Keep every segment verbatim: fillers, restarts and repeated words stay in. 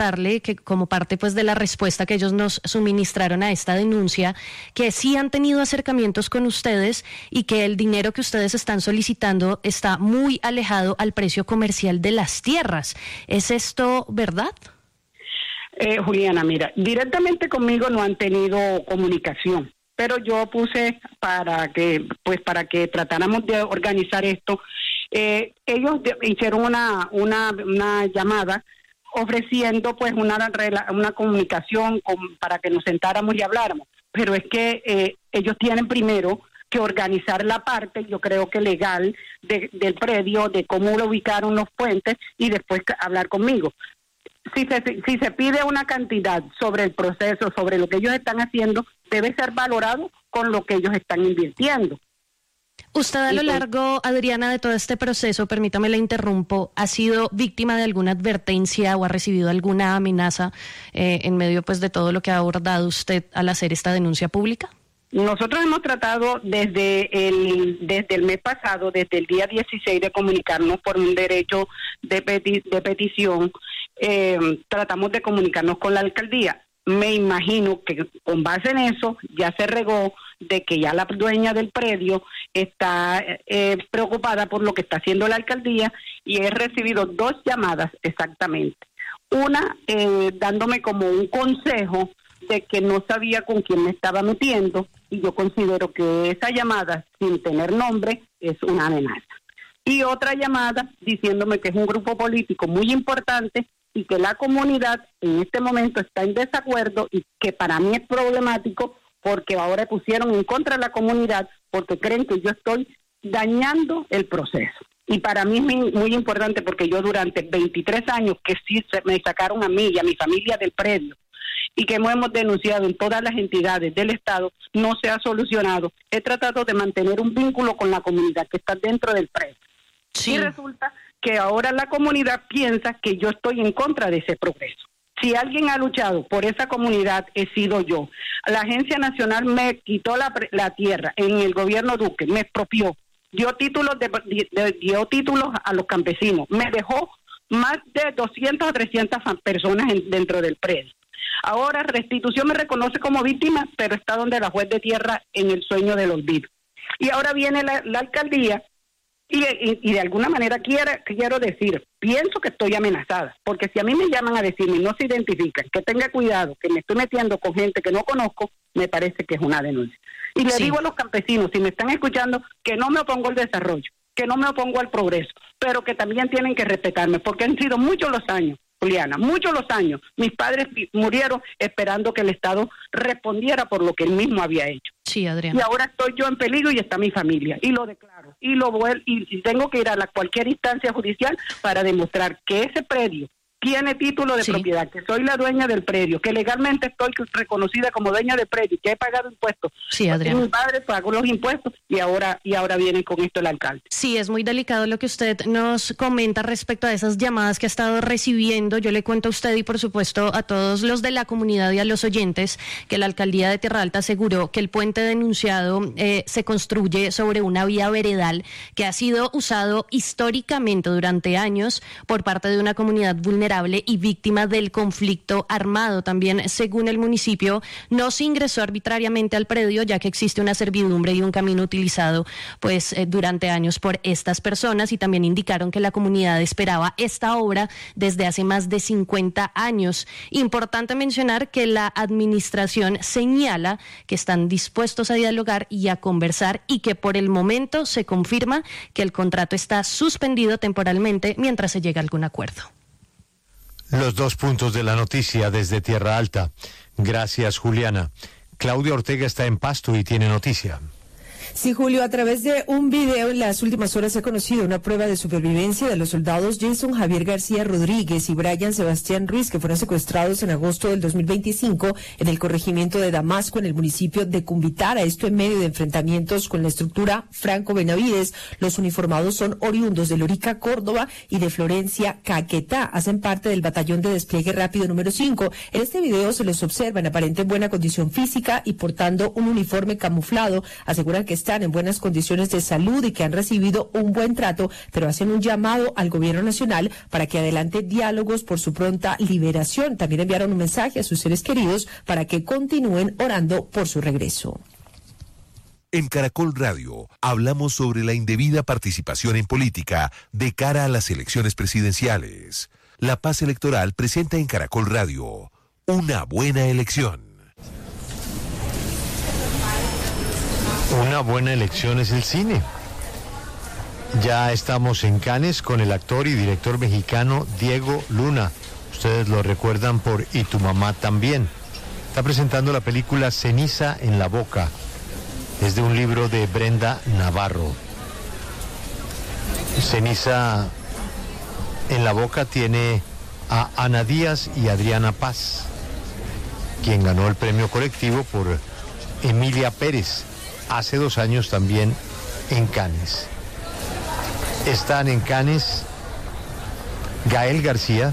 contarle que como parte pues de la respuesta que ellos nos suministraron a esta denuncia, que sí han tenido acercamientos con ustedes y que el dinero que ustedes están solicitando está muy alejado al precio comercial de las tierras. ¿Es esto verdad? Eh, Juliana, mira, directamente conmigo no han tenido comunicación, pero yo puse para que, pues, para que tratáramos de organizar esto. Eh, ellos de, hicieron una, una, una llamada ofreciendo, pues, una una comunicación con, para que nos sentáramos y habláramos. Pero es que eh, ellos tienen primero que organizar la parte, yo creo que legal, de, del predio, de cómo lo ubicaron los puentes y después hablar conmigo. Si se, si se pide una cantidad sobre el proceso, sobre lo que ellos están haciendo, debe ser valorado con lo que ellos están invirtiendo. Usted a lo largo, Adriana, de todo este proceso, permítame la interrumpo, ¿ha sido víctima de alguna advertencia o ha recibido alguna amenaza eh, en medio pues de todo lo que ha abordado usted al hacer esta denuncia pública? Nosotros hemos tratado desde el desde el mes pasado, desde el día dieciséis, de comunicarnos por un derecho de, peti, de petición. Eh, tratamos de comunicarnos con la alcaldía. Me imagino que con base en eso ya se regó de que ya la dueña del predio está eh, preocupada por lo que está haciendo la alcaldía y he recibido dos llamadas exactamente. Una eh, dándome como un consejo de que no sabía con quién me estaba metiendo y yo considero que esa llamada sin tener nombre es una amenaza. Y otra llamada diciéndome que es un grupo político muy importante y que la comunidad en este momento está en desacuerdo y que para mí es problemático porque ahora pusieron en contra de la comunidad porque creen que yo estoy dañando el proceso. Y para mí es muy, muy importante porque yo durante veintitrés años que sí se me sacaron a mí y a mi familia del predio y que hemos denunciado en todas las entidades del Estado, no se ha solucionado. He tratado de mantener un vínculo con la comunidad que está dentro del predio. Sí. Y resulta que ahora la comunidad piensa que yo estoy en contra de ese progreso. Si alguien ha luchado por esa comunidad, he sido yo. La Agencia Nacional me quitó la, la tierra en el gobierno Duque, me expropió, dio títulos, de, de, dio títulos a los campesinos, me dejó más de doscientas o trescientas personas en, dentro del predio. Ahora Restitución me reconoce como víctima, pero está donde la juez de tierra en el sueño del olvido. Y ahora viene la, la alcaldía y, y, y de alguna manera quiero, quiero decir, pienso que estoy amenazada, porque si a mí me llaman a decirme y no se identifican, que tenga cuidado, que me estoy metiendo con gente que no conozco, me parece que es una denuncia. Y le sí. digo a los campesinos, si me están escuchando, que no me opongo al desarrollo, que no me opongo al progreso, pero que también tienen que respetarme, porque han sido muchos los años, Juliana, muchos los años. Mis padres murieron esperando que el Estado respondiera por lo que él mismo había hecho. Sí, Adriana. Y ahora estoy yo en peligro y está mi familia. Y lo declaro. Y lo voy, y tengo que ir a la cualquier instancia judicial para demostrar que ese predio tiene título de sí. propiedad, que soy la dueña del predio, que legalmente estoy reconocida como dueña del predio, que he pagado impuestos. Sí, Adriana. Mi padre pagó los impuestos y ahora y ahora viene con esto el alcalde. Sí, es muy delicado lo que usted nos comenta respecto a esas llamadas que ha estado recibiendo. Yo le cuento a usted y por supuesto a todos los de la comunidad y a los oyentes que la alcaldía de Tierra Alta aseguró que el puente denunciado eh, se construye sobre una vía veredal que ha sido usado históricamente durante años por parte de una comunidad vulnerable y víctima del conflicto armado. También, según el municipio, no se ingresó arbitrariamente al predio, ya que existe una servidumbre y un camino utilizado pues eh, durante años por estas personas, y también indicaron que la comunidad esperaba esta obra desde hace más de cincuenta años. Importante mencionar que la administración señala que están dispuestos a dialogar y a conversar y que por el momento se confirma que el contrato está suspendido temporalmente mientras se llega a algún acuerdo. Los dos puntos de la noticia desde Tierra Alta. Gracias, Juliana. Claudia Ortega está en Pasto y tiene noticia. Sí, Julio, a través de un video en las últimas horas se ha conocido una prueba de supervivencia de los soldados Jason Javier García Rodríguez y Brian Sebastián Ruiz, que fueron secuestrados en agosto del dos mil veinticinco en el corregimiento de Damasco, en el municipio de Cumbitara. Esto en medio de enfrentamientos con la estructura Franco Benavides. Los uniformados son oriundos de Lorica, Córdoba, y de Florencia, Caquetá. Hacen parte del batallón de despliegue rápido número cinco. En este video se los observa en aparente buena condición física y portando un uniforme camuflado. Aseguran que están en buenas condiciones de salud y que han recibido un buen trato, pero hacen un llamado al gobierno nacional para que adelante diálogos por su pronta liberación. También enviaron un mensaje a sus seres queridos para que continúen orando por su regreso. En Caracol Radio hablamos sobre la indebida participación en política de cara a las elecciones presidenciales. La Paz Electoral presenta en Caracol Radio una buena elección. Una buena elección es el cine. Ya estamos en Cannes con el actor y director mexicano Diego Luna. Ustedes lo recuerdan por Y tu mamá también. Está presentando la película Ceniza en la boca. Es de un libro de Brenda Navarro. Ceniza en la boca tiene a Ana Díaz y Adriana Paz, quien ganó el premio colectivo por Emilia Pérez, hace dos años también en Cannes. Están en Cannes Gael García,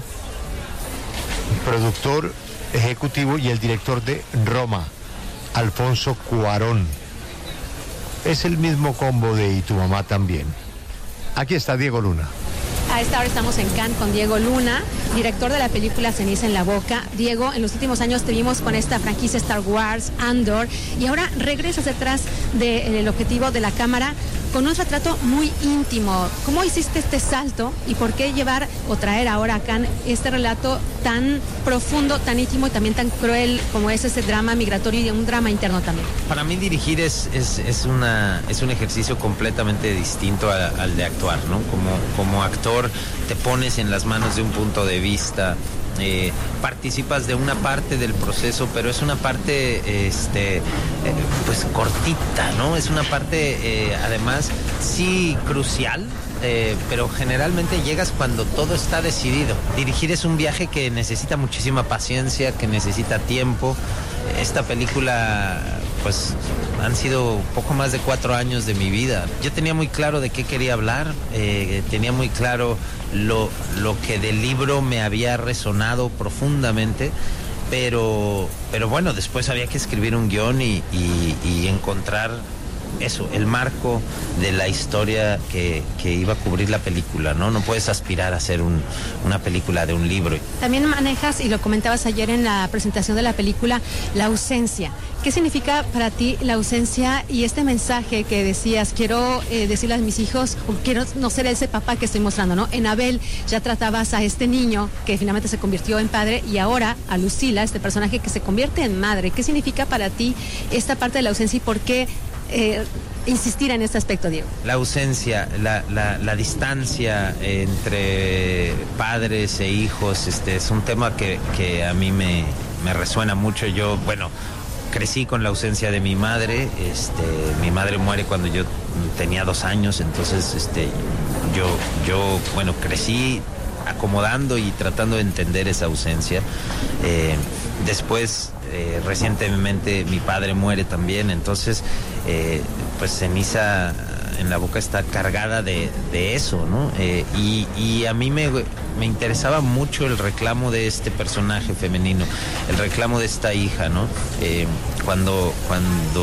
productor ejecutivo, y el director de Roma, Alfonso Cuarón. Es el mismo combo de Y tu mamá también. Aquí está Diego Luna. A esta hora estamos en Cannes con Diego Luna, director de la película Ceniza en la boca. Diego, en los últimos años te vimos con esta franquicia Star Wars, Andor, y ahora regresas detrás del objetivo de la cámara con un retrato muy íntimo. ¿Cómo hiciste este salto y por qué llevar o traer ahora a Cannes este relato tan profundo, tan íntimo y también tan cruel como es ese drama migratorio y un drama interno también? Para mí dirigir es, es, es, una, es un ejercicio completamente distinto a, al de actuar, ¿no? Como, como actor te pones en las manos de un punto de vista, eh, participas de una parte del proceso, pero es una parte este, eh, pues cortita, ¿no? Es una parte eh, además sí crucial, eh, pero generalmente llegas cuando todo está decidido. Dirigir es un viaje que necesita muchísima paciencia, que necesita tiempo. Esta película, pues, han sido poco más de cuatro años de mi vida. Yo tenía muy claro de qué quería hablar, eh, tenía muy claro lo, lo que del libro me había resonado profundamente, pero, pero bueno, después había que escribir un guión y, y, y encontrar eso, el marco de la historia que, que iba a cubrir la película, ¿no? No puedes aspirar a hacer un, una película de un libro. También manejas, y lo comentabas ayer en la presentación de la película, la ausencia. ¿Qué significa para ti la ausencia y este mensaje que decías, quiero eh, decirle a mis hijos, o quiero no ser ese papá que estoy mostrando, ¿no? En Abel ya tratabas a este niño que finalmente se convirtió en padre, y ahora a Lucila, este personaje que se convierte en madre. ¿Qué significa para ti esta parte de la ausencia y por qué Eh, insistir en este aspecto, Diego? La ausencia, la, la, la distancia entre padres e hijos, este es un tema que, que a mí me, me resuena mucho. Yo, bueno, crecí con la ausencia de mi madre. Este, mi madre muere cuando yo tenía dos años, entonces este, yo, yo, bueno, crecí acomodando y tratando de entender esa ausencia. Eh, después, eh, recientemente, mi padre muere también, entonces, eh, pues Ceniza en la boca está cargada de, de eso, ¿no? Eh, y, y a mí me, me interesaba mucho el reclamo de este personaje femenino, el reclamo de esta hija, ¿no? Eh, cuando, cuando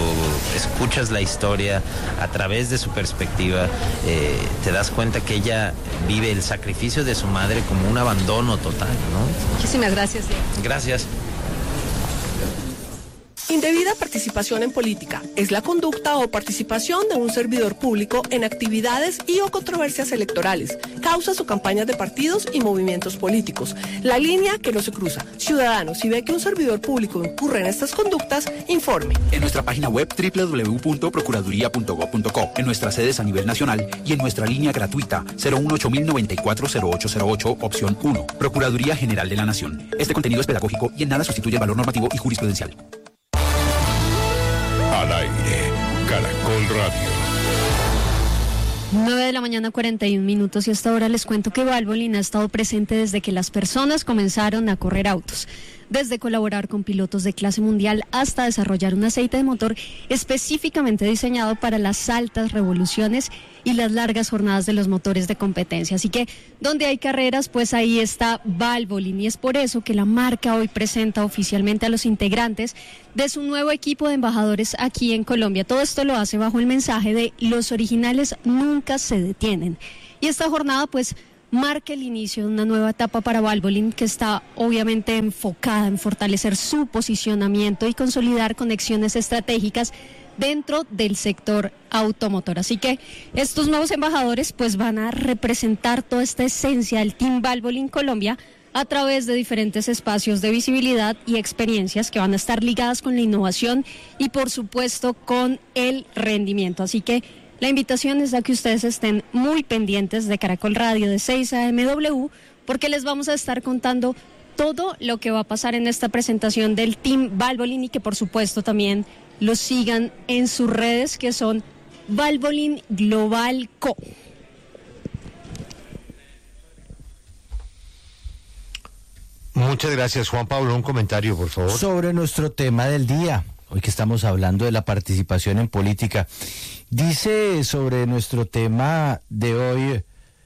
escuchas la historia a través de su perspectiva, eh, te das cuenta que ella vive el sacrificio de su madre como un abandono total, ¿no? Muchísimas gracias, Diego. Gracias. Indebida participación en política es la conducta o participación de un servidor público en actividades y o controversias electorales, causas o campañas de partidos y movimientos políticos. La línea que no se cruza. Ciudadanos, si ve que un servidor público incurre en estas conductas, informe. En nuestra página web doble u doble u doble u punto procuraduría punto gob punto co, en nuestras sedes a nivel nacional y en nuestra línea gratuita cero uno ocho mil noventa y cuatro cero ocho cero ocho, opción uno. Procuraduría General de la Nación. Este contenido es pedagógico y en nada sustituye el valor normativo y jurisprudencial. Al aire, Caracol Radio. nueve de la mañana, cuarenta y un minutos, y hasta ahora les cuento que Valvoline ha estado presente desde que las personas comenzaron a correr autos. desde colaborar con pilotos de clase mundial hasta desarrollar un aceite de motor específicamente diseñado para las altas revoluciones y las largas jornadas de los motores de competencia. Así que donde hay carreras, pues ahí está Valvoline, y es por eso que la marca hoy presenta oficialmente a los integrantes de su nuevo equipo de embajadores aquí en Colombia. Todo esto lo hace bajo el mensaje de los originales nunca se detienen. Y esta jornada pues marca el inicio de una nueva etapa para Valvoline, que está obviamente enfocada en fortalecer su posicionamiento y consolidar conexiones estratégicas dentro del sector automotor. Así que estos nuevos embajadores pues van a representar toda esta esencia del Team Valvoline Colombia a través de diferentes espacios de visibilidad y experiencias que van a estar ligadas con la innovación y por supuesto con el rendimiento. Así que la invitación es a que ustedes estén muy pendientes de Caracol Radio de seis a eme doble u, porque les vamos a estar contando todo lo que va a pasar en esta presentación del Team Valvoline, y que por supuesto también los sigan en sus redes, que son Valvoline Global Co. Muchas gracias, Juan Pablo. Un comentario, por favor. Sobre nuestro tema del día, hoy que estamos hablando de la participación en política. Dice sobre nuestro tema de hoy,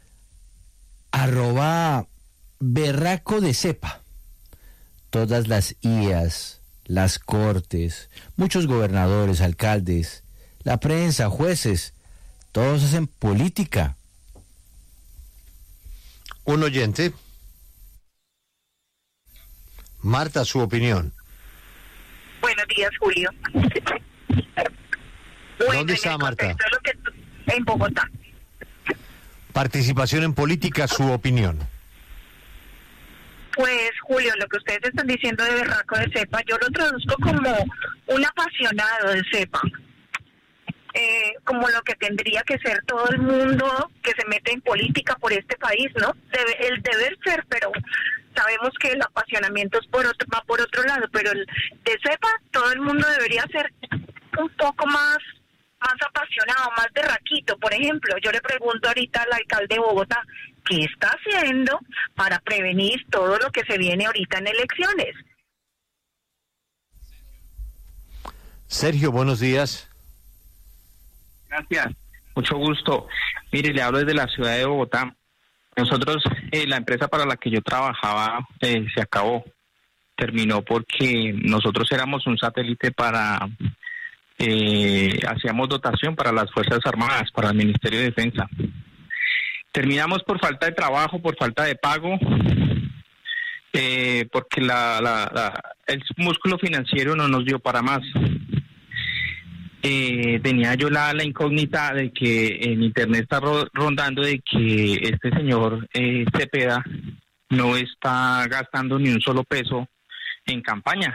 arroba berraco de cepa. Todas las I As, las cortes, muchos gobernadores, alcaldes, la prensa, jueces, todos hacen política. Un oyente. Marta, su opinión. Buenos días, Julio. Bueno, ¿dónde está Marta? Lo que tú, en Bogotá. Participación en política, su opinión. Pues, Julio, lo que ustedes están diciendo de berraco de cepa, yo lo traduzco como un apasionado de cepa. Eh, como lo que tendría que ser todo el mundo que se mete en política por este país, ¿no? Debe, el deber ser, pero sabemos que el apasionamiento es por otro, va por otro lado, pero el de cepa, todo el mundo debería ser un poco más, más apasionado, más berraquito. Por ejemplo, yo le pregunto ahorita al alcalde de Bogotá, ¿qué está haciendo para prevenir todo lo que se viene ahorita en elecciones? Sergio, buenos días. Gracias, mucho gusto. Mire, le hablo desde la ciudad de Bogotá. Nosotros, eh, la empresa para la que yo trabajaba eh, se acabó. Terminó porque nosotros éramos un satélite para, eh, hacíamos dotación para las Fuerzas Armadas, para el Ministerio de Defensa. Terminamos por falta de trabajo, por falta de pago, eh, porque la, la, la, el músculo financiero no nos dio para más. Eh, tenía yo la, la incógnita de que en internet está ro- rondando de que este señor eh, Cepeda no está gastando ni un solo peso en campaña.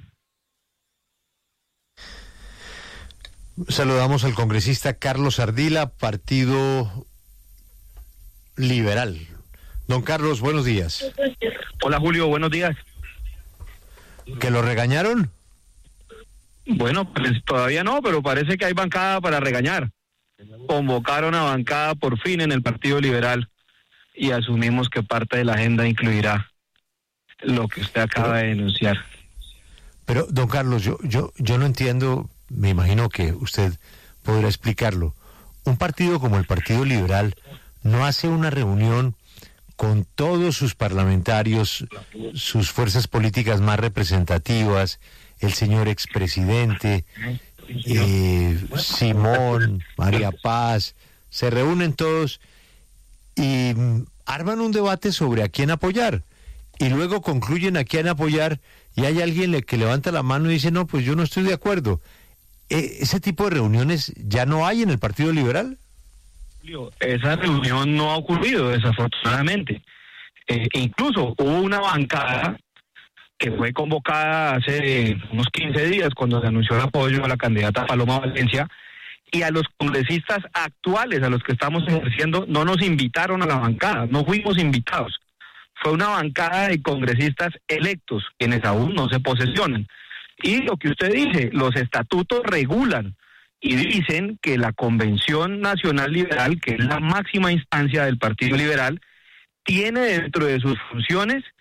Saludamos al congresista Carlos Ardila, Partido Liberal. Don Carlos, buenos días. Hola Julio, buenos días. ¿Que lo regañaron? Bueno, pues todavía no, pero parece que hay bancada para regañar. Convocaron a bancada por fin en el Partido Liberal y asumimos que parte de la agenda incluirá lo que usted acaba de denunciar. Pero, don Carlos, yo, yo, yo no entiendo, me imagino que usted podrá explicarlo. Un partido como el Partido Liberal no hace una reunión con todos sus parlamentarios, sus fuerzas políticas más representativas, el señor expresidente, eh, Simón, María Paz, se reúnen todos y arman un debate sobre a quién apoyar, y luego concluyen a quién apoyar, y hay alguien le, que levanta la mano y dice, no, pues yo no estoy de acuerdo. Eh, ¿Ese tipo de reuniones ya no hay en el Partido Liberal? Esa reunión no ha ocurrido, desafortunadamente. Eh, incluso hubo una bancada que fue convocada hace unos quince días cuando se anunció el apoyo a la candidata Paloma Valencia, y a los congresistas actuales, a los que estamos ejerciendo, no nos invitaron a la bancada, no fuimos invitados. Fue una bancada de congresistas electos, quienes aún no se posesionan. Y lo que usted dice, los estatutos regulan y dicen que la Convención Nacional Liberal, que es la máxima instancia del Partido Liberal, tiene dentro de sus funciones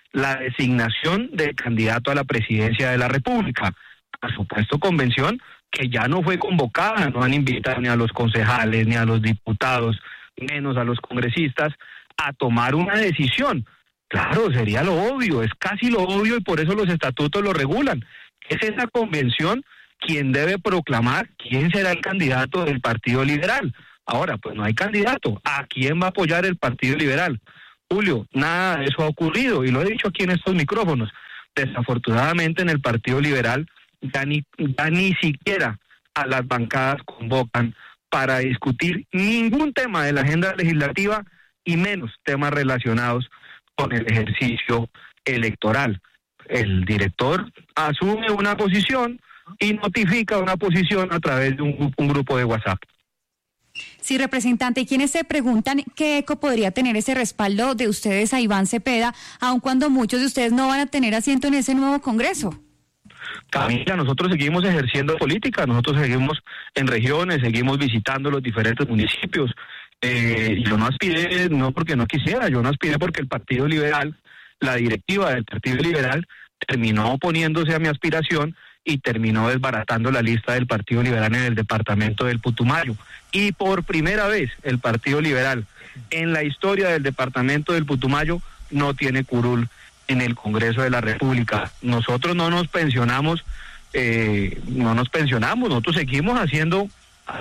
la designación del candidato a la presidencia de la República. Por supuesto, convención que ya no fue convocada, no han invitado ni a los concejales, ni a los diputados, menos a los congresistas, a tomar una decisión. Claro, sería lo obvio, es casi lo obvio y por eso los estatutos lo regulan. Es esa convención quien debe proclamar quién será el candidato del Partido Liberal. Ahora, pues no hay candidato. ¿A quién va a apoyar el Partido Liberal? Julio, nada de eso ha ocurrido y lo he dicho aquí en estos micrófonos. Desafortunadamente en el Partido Liberal ya ni, ya ni siquiera a las bancadas convocan para discutir ningún tema de la agenda legislativa y menos temas relacionados con el ejercicio electoral. El director asume una posición y notifica una posición a través de un, un grupo de WhatsApp. Sí, representante, quienes se preguntan qué eco podría tener ese respaldo de ustedes a Iván Cepeda, aun cuando muchos de ustedes no van a tener asiento en ese nuevo Congreso. Camila, nosotros seguimos ejerciendo política, nosotros seguimos en regiones, seguimos visitando los diferentes municipios. Eh, yo no aspiré, no porque no quisiera, yo no aspiré porque el Partido Liberal, la directiva del Partido Liberal, terminó oponiéndose a mi aspiración y terminó desbaratando la lista del Partido Liberal en el departamento del Putumayo. Y por primera vez el Partido Liberal en la historia del departamento del Putumayo no tiene curul en el Congreso de la República. Nosotros no nos pensionamos, eh, no nos pensionamos, nosotros seguimos haciendo,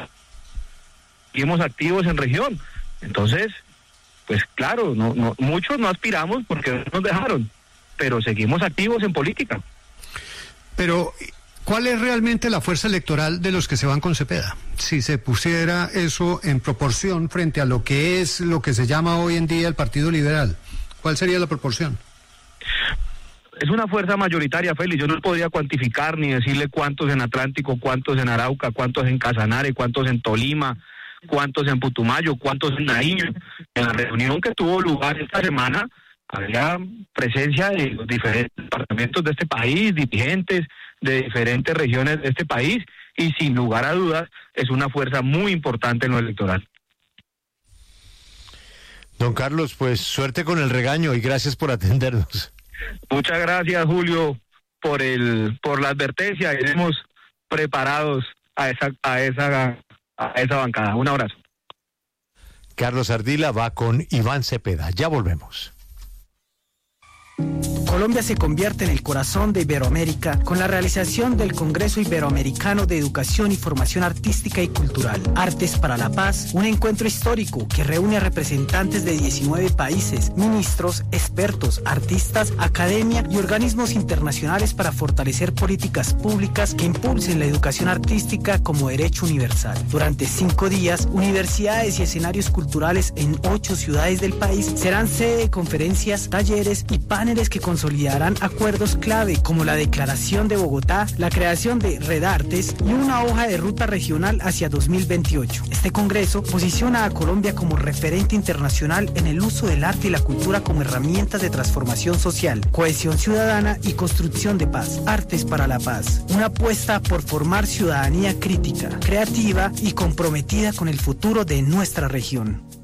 seguimos activos en región. Entonces, pues claro, no, no, muchos no aspiramos porque no nos dejaron, pero seguimos activos en política. Pero, ¿cuál es realmente la fuerza electoral de los que se van con Cepeda? Si se pusiera eso en proporción frente a lo que es lo que se llama hoy en día el Partido Liberal, ¿cuál sería la proporción? Es una fuerza mayoritaria, Félix. Yo no podría cuantificar ni decirle cuántos en Atlántico, cuántos en Arauca, cuántos en Casanare, cuántos en Tolima, cuántos en Putumayo, cuántos en Nariño. En la reunión que tuvo lugar esta semana, había presencia de los diferentes departamentos de este país, dirigentes de diferentes regiones de este país, y sin lugar a dudas es una fuerza muy importante en lo electoral. Don Carlos, pues suerte con el regaño y gracias por atendernos. Muchas gracias, Julio, por el por la advertencia. Iremos preparados a esa a esa a esa bancada. Un abrazo. Carlos Ardila va con Iván Cepeda. Ya volvemos. Colombia se convierte en el corazón de Iberoamérica con la realización del Congreso Iberoamericano de Educación y Formación Artística y Cultural, Artes para la Paz, un encuentro histórico que reúne a representantes de diecinueve países, ministros, expertos, artistas, academia y organismos internacionales para fortalecer políticas públicas que impulsen la educación artística como derecho universal. Durante cinco días, universidades y escenarios culturales en ocho ciudades del país serán sede de conferencias, talleres y paneles que consolidarán acuerdos clave como la Declaración de Bogotá, la creación de Red Artes y una hoja de ruta regional hacia dos mil veintiocho. Este congreso posiciona a Colombia como referente internacional en el uso del arte y la cultura como herramientas de transformación social, cohesión ciudadana y construcción de paz. Artes para la Paz, una apuesta por formar ciudadanía crítica, creativa y comprometida con el futuro de nuestra región.